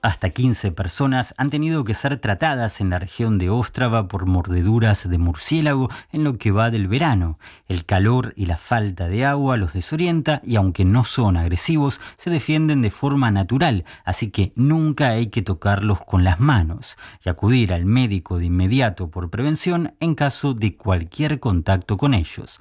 Hasta 15 personas han tenido que ser tratadas en la región de Ostrava por mordeduras de murciélago en lo que va del verano. El calor y la falta de agua los desorienta y aunque no son agresivos, se defienden de forma natural, así que nunca hay que tocarlos con las manos y acudir al médico de inmediato por prevención en caso de cualquier contacto con ellos.